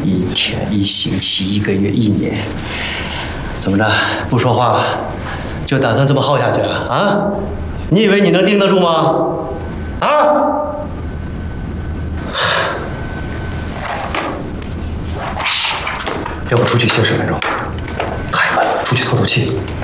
一天、一星期、一个月、一年，怎么着？不说话，就打算这么耗下去啊？啊？你以为你能盯得住吗？啊？要不出去歇10分钟？太闷了，出去透透气。